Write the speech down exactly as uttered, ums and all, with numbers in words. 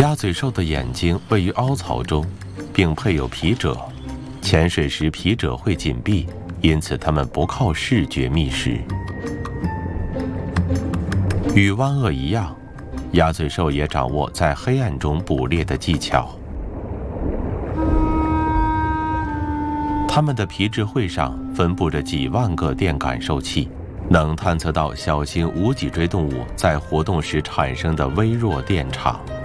鸭嘴兽的眼睛位于凹槽中，并配有皮褶，潜水时皮褶会紧闭，因此它们不靠视觉觅食。与湾鳄一样，鸭嘴兽也掌握在黑暗中捕猎的技巧。它们的皮质喙上分布着几万个电感受器，能探测到小型无脊椎动物在活动时产生的微弱电场。